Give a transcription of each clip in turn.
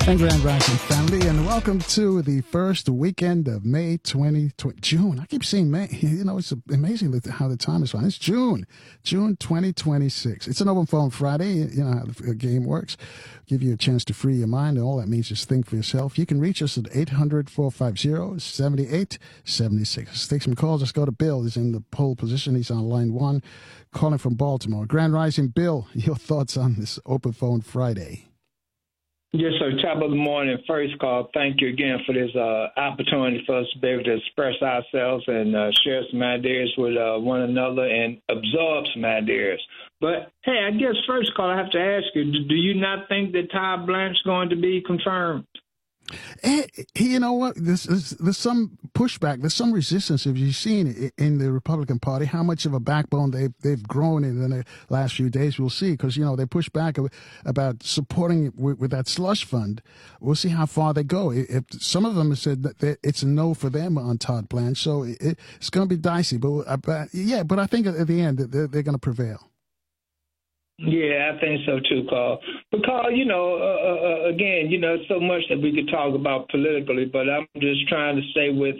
And Grand Rising family, and welcome to the first weekend of May 2020. June. I keep saying May. You know, it's amazing how the time is flying. It's June 2026. It's an open phone Friday. You know how the game works. Give you a chance to free your mind, and all that means is think for yourself. You can reach us at 800-450-7876. Let's take some calls. Let's go to Bill. He's in the pole position. He's on line one, calling from Baltimore. Grand Rising, Bill, your thoughts on this open phone Friday? Yes, sir. Top of the morning, first call. Thank you again for this opportunity for us to be able to express ourselves and share some ideas with one another and absorb some ideas. But, hey, I guess first call, I have to ask you, do you not think that Todd Blanche is going to be confirmed? You know what? There's some pushback. There's some resistance. Have you seen in the Republican Party how much of a backbone they've grown in the last few days? We'll see, because they push back about supporting with that slush fund. We'll see how far they go. If some of them have said that it's a no for them on Todd Blanche, so it's going to be dicey. But I think at the end they're going to prevail. Yeah, I think so too, Carl. But Carl, again, so much that we could talk about politically, but I'm just trying to stay with,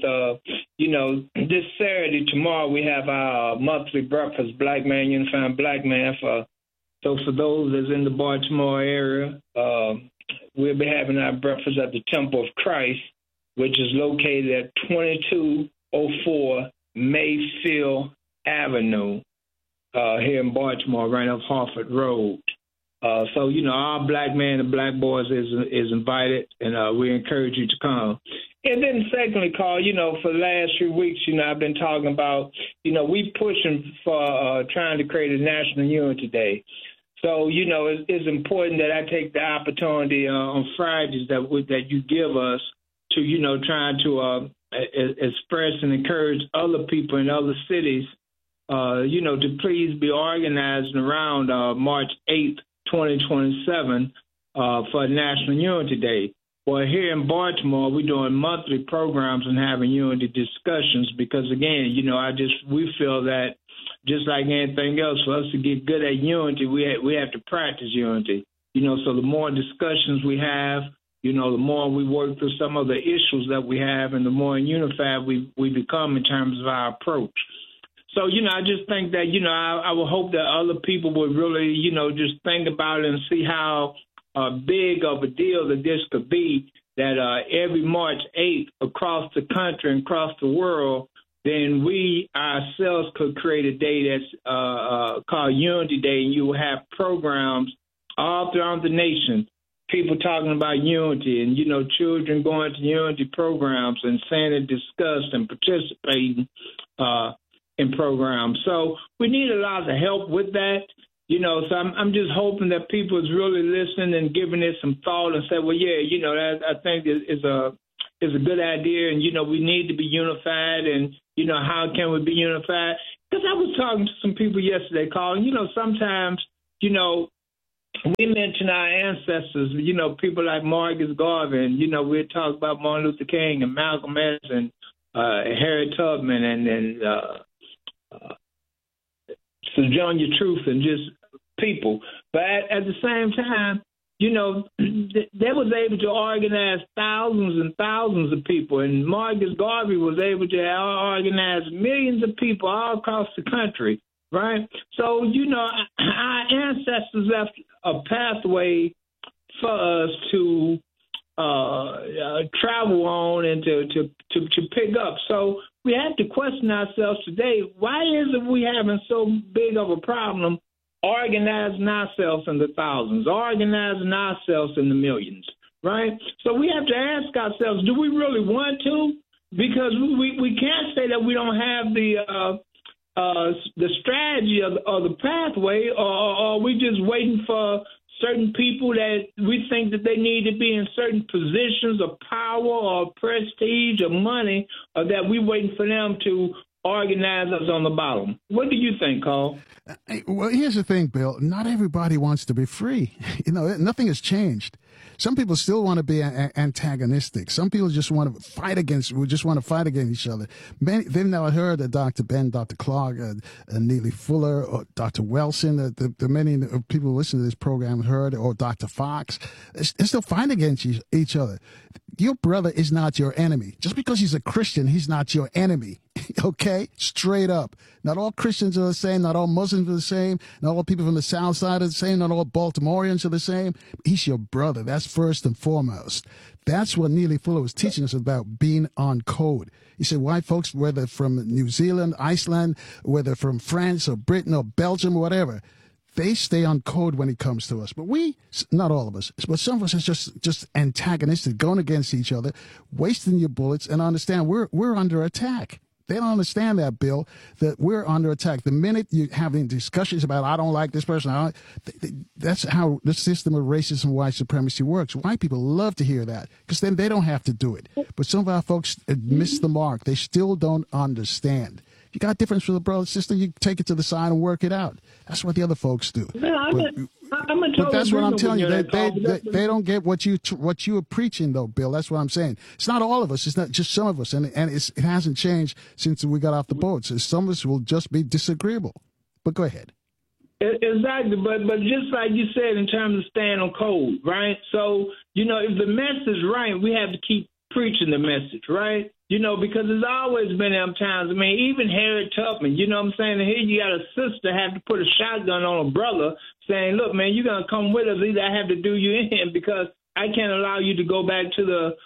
this Saturday, tomorrow, we have our monthly breakfast, Black Man Unifying Black Man. So for those that's in the Baltimore area, we'll be having our breakfast at the Temple of Christ, which is located at 2204 Mayfield Avenue. Here in Baltimore, right off Harford Road. So, our black man and black boys is invited, and we encourage you to come. And then secondly, Carl, for the last few weeks, I've been talking about, we pushing for trying to create a National Unity Day. So, it's important that I take the opportunity on Fridays that you give us to, trying to express and encourage other people in other cities to please be organizing around March 8th, 2027 for National Unity Day. Well, here in Baltimore, we're doing monthly programs and having unity discussions because, again, we feel that just like anything else, for us to get good at unity, we have to practice unity. So the more discussions we have, the more we work through some of the issues that we have and the more unified we become in terms of our approach. So, I just think that, I would hope that other people would really, just think about it and see how big of a deal that this could be, that every March 8th across the country and across the world, then we ourselves could create a day that's called Unity Day, and you will have programs all throughout the nation, people talking about unity and, children going to unity programs and saying and discussed and participating in programs. So we need a lot of help with that, so I'm just hoping that people is really listening and giving it some thought and say, well, yeah, that I think is a good idea. And, we need to be unified and, how can we be unified? Because I was talking to some people yesterday, Carl, and, sometimes, we mention our ancestors, people like Marcus Garvey, and, we talk about Martin Luther King and Malcolm X and Harriet Tubman and Sojourner Truth and just people. But at the same time, they was able to organize thousands and thousands of people. And Marcus Garvey was able to organize millions of people all across the country, right? So, our ancestors left a pathway for us to travel on and to pick up. So we have to question ourselves today, why is it we having so big of a problem organizing ourselves in the thousands, organizing ourselves in the millions, right? So we have to ask ourselves, do we really want to? Because we can't say that we don't have the strategy or the pathway, or are we just waiting for certain people that we think that they need to be in certain positions of power or prestige or money, or that we waiting for them to organize us on the bottom? What do you think, Carl? Well, here's the thing, Bill. Not everybody wants to be free. Nothing has changed. Some people still want to be antagonistic. Some people just want to fight against each other. They've never heard of Dr. Ben, Dr. Clark, Neely Fuller, or Dr. Wilson. The many people who listen to this program heard, or Dr. Fox. They're still fighting against each other. Your brother is not your enemy. Just because he's a Christian, he's not your enemy. Okay? Straight up. Not all Christians are the same. Not all Muslims are the same. Not all people from the South Side are the same. Not all Baltimoreans are the same. He's your brother. That's first and foremost. That's what Neely Fuller was teaching us about, being on code. He said white folks, whether from New Zealand, Iceland, whether from France or Britain or Belgium or whatever, they stay on code when it comes to us. But we, not all of us, but some of us are just antagonistic, going against each other, wasting your bullets, and understand we're under attack. They don't understand that, Bill, that we're under attack. The minute you're having discussions about, I don't like this person, that's how the system of racism and white supremacy works. White people love to hear that because then they don't have to do it. But some of our folks miss the mark. They still don't understand. You got difference with a brother, sister, you take it to the side and work it out. That's what the other folks do. But that's what I'm telling you. They don't get what you are preaching, though, Bill. That's what I'm saying. It's not all of us. It's not just some of us. And it hasn't changed since we got off the boat. So some of us will just be disagreeable. But go ahead. Exactly. But just like you said, in terms of staying on code, right? So, if the message is right, we have to keep preaching the message, right? Because there's always been them times. I mean, even Harriet Tubman, you know what I'm saying? And here you got a sister have to put a shotgun on a brother saying, look, man, you're going to come with us. Either I have to do you in because I can't allow you to go back to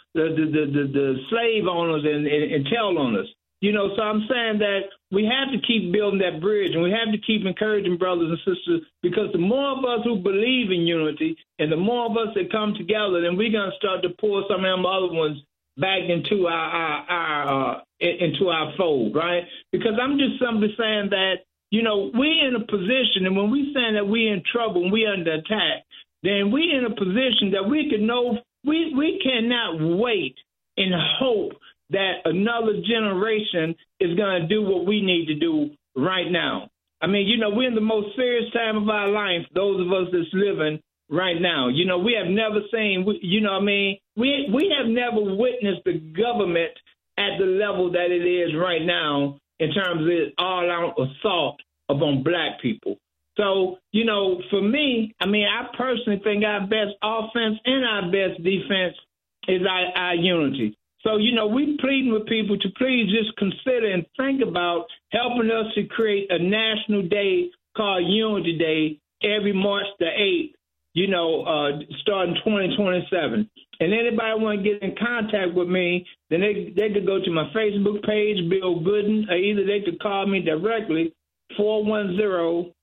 the slave owners and tell on us. So I'm saying that we have to keep building that bridge, and we have to keep encouraging brothers and sisters, because the more of us who believe in unity and the more of us that come together, then we're going to start to pull some of them other ones back into our fold, right? Because I'm just simply saying that, we're in a position, and when we saying that we're in trouble and we're under attack, then we're in a position that we can know we cannot wait and hope that another generation is going to do what we need to do right now. I mean, we're in the most serious time of our life, those of us that's living right now. We have never seen, we have never witnessed the government at the level that it is right now in terms of its all-out assault upon black people. So, for me, I personally think our best offense and our best defense is our unity. So, we pleading with people to please just consider and think about helping us to create a national day called Unity Day every March the 8th. Starting 2027. And anybody want to get in contact with me, then they could go to my Facebook page, Bill Gooden, or either they could call me directly, 410-746-3607.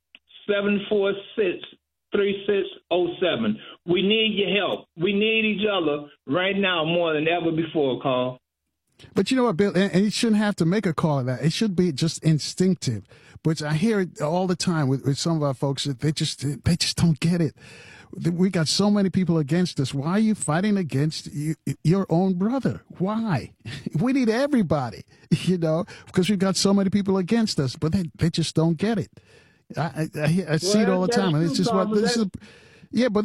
We need your help. We need each other right now more than ever before, Carl. But you know what, Bill, and you shouldn't have to make a call of that. It should be just instinctive. But I hear it all the time with some of our folks that they just don't get it. We got so many people against us. Why are you fighting against your own brother? Why? We need everybody, because we've got so many people against us, but they just don't get it. I see it all the time, and it's just but